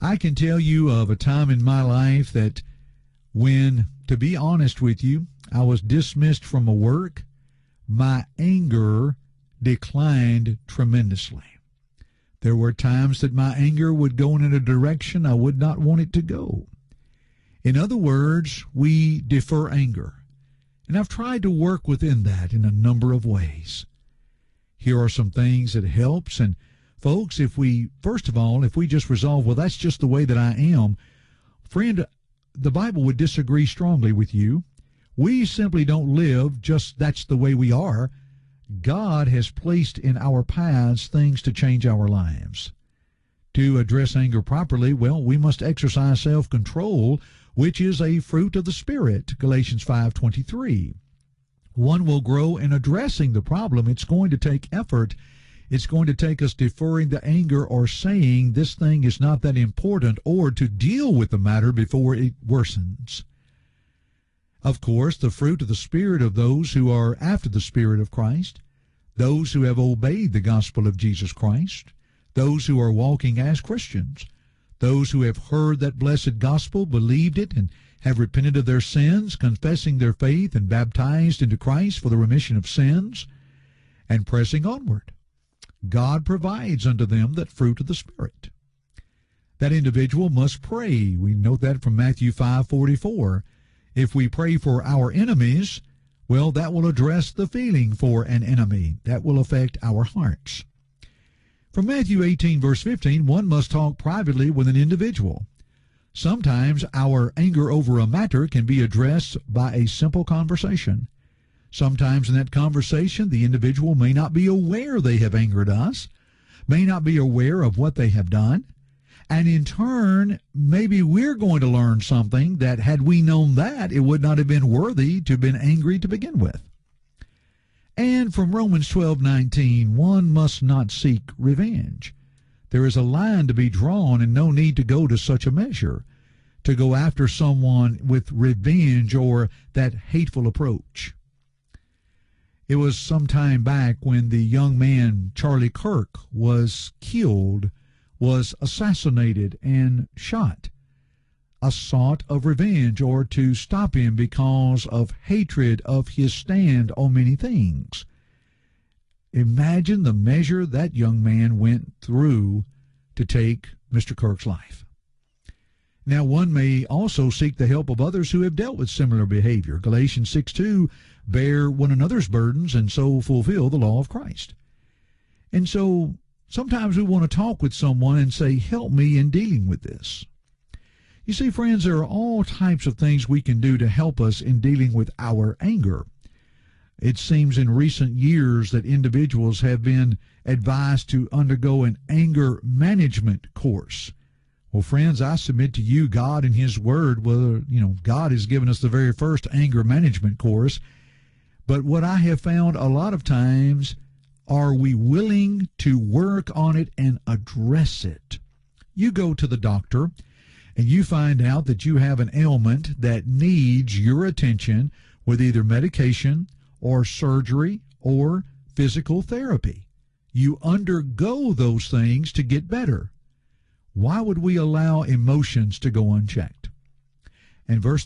I can tell you of a time in my life that when, to be honest with you, I was dismissed from a work, my anger declined tremendously. There were times that my anger would go in a direction I would not want it to go. In other words, we defer anger. And I've tried to work within that in a number of ways. Here are some things that helps. And folks, if we just resolve, well, that's just the way that I am, friend, the Bible would disagree strongly with you. We simply don't live just that's the way we are. God has placed in our paths things to change our lives. To address anger properly, well, we must exercise self-control, which is a fruit of the Spirit, Galatians 5:23. One will grow in addressing the problem. It's going to take effort. It's going to take us deferring the anger or saying this thing is not that important, or to deal with the matter before it worsens. Of course, the fruit of the Spirit of those who are after the Spirit of Christ, those who have obeyed the gospel of Jesus Christ, those who are walking as Christians, those who have heard that blessed gospel, believed it, and have repented of their sins, confessing their faith and baptized into Christ for the remission of sins, and pressing onward. God provides unto them that fruit of the Spirit. That individual must pray. We note that from Matthew 5:44. If we pray for our enemies, well, that will address the feeling for an enemy. That will affect our hearts. From Matthew 18, verse 15, one must talk privately with an individual. Sometimes our anger over a matter can be addressed by a simple conversation. Sometimes in that conversation, the individual may not be aware they have angered us, may not be aware of what they have done, and in turn, maybe we're going to learn something that had we known that, it would not have been worthy to have been angry to begin with. And from Romans 12:19, one must not seek revenge. There is a line to be drawn and no need to go to such a measure, to go after someone with revenge or that hateful approach. It was some time back when the young man Charlie Kirk was killed, was assassinated and shot. A sort of revenge, or to stop him because of hatred of his stand on many things. Imagine the measure that young man went through to take Mr. Kirk's life. Now, one may also seek the help of others who have dealt with similar behavior. Galatians 6:2, bear one another's burdens and so fulfill the law of Christ. And so sometimes we want to talk with someone and say, help me in dealing with this. You see, friends, there are all types of things we can do to help us in dealing with our anger. It seems in recent years that individuals have been advised to undergo an anger management course. Well, friends, I submit to you, God in His Word, God has given us the very first anger management course. But what I have found a lot of times, are we willing to work on it and address it? You go to the doctor and you find out that you have an ailment that needs your attention with either medication or surgery or physical therapy. You undergo those things to get better. Why would we allow emotions to go unchecked? And verse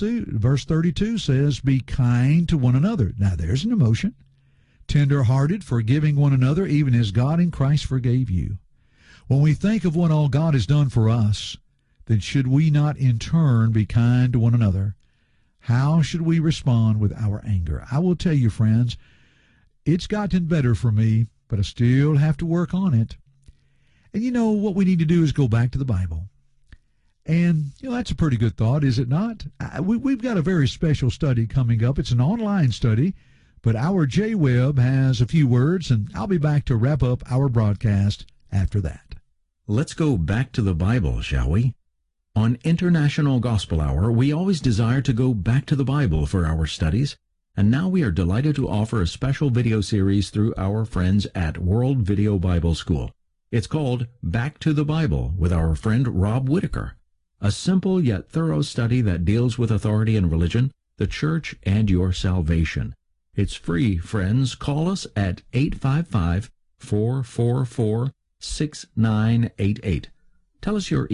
32 says, be kind to one another. Now there's an emotion. Tender-hearted, forgiving one another, even as God in Christ forgave you. When we think of what all God has done for us, then should we not in turn be kind to one another? How should we respond with our anger? I will tell you, friends, it's gotten better for me, but I still have to work on it. And what we need to do is go back to the Bible. And, that's a pretty good thought, is it not? We've got a very special study coming up. It's an online study. But our J. Webb has a few words, and I'll be back to wrap up our broadcast after that. Let's go back to the Bible, shall we? On International Gospel Hour, we always desire to go back to the Bible for our studies, and now we are delighted to offer a special video series through our friends at World Video Bible School. It's called Back to the Bible with our friend Rob Whitaker, a simple yet thorough study that deals with authority and religion, the church, and your salvation. It's free, friends. Call us at 855-444-6988. Tell us your